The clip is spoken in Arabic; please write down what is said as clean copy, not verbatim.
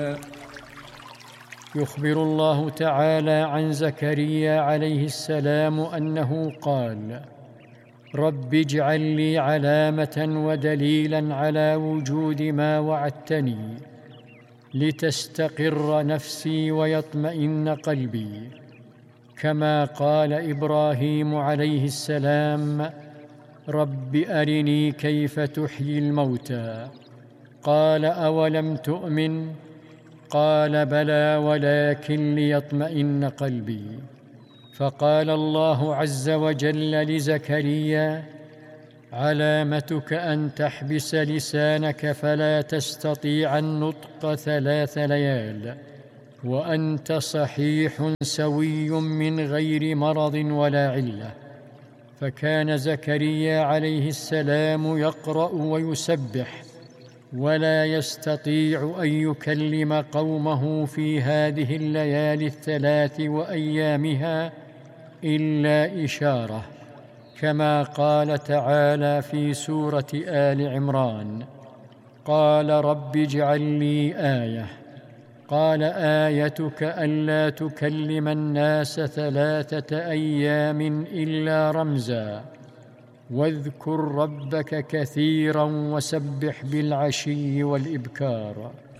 يخبر الله تعالى عن زكريا عليه السلام أنه قال: رب اجعل لي علامة ودليلا على وجود ما وعدتني لتستقر نفسي ويطمئن قلبي، كما قال إبراهيم عليه السلام: رب أرني كيف تحيي الموتى. قال: أولم تؤمن؟ قال: بلى ولكن ليطمئن قلبي. فقال الله عز وجل لزكريا: علامتك أن تحبس لسانك فلا تستطيع النطق 3 ليال، وأنت صحيح سوي من غير مرض ولا علة. فكان زكريا عليه السلام يقرأ ويسبح ولا يستطيع أن يكلم قومه في هذه الليالي 3 وأيامها إلا إشارة، كما قال تعالى في سورة آل عمران: قال رب اجعل لي آية. قال: آيتك ألا تكلم الناس 3 أيام إلا رمزا، واذكر ربك كثيرا وسبح بالعشي والإبكار.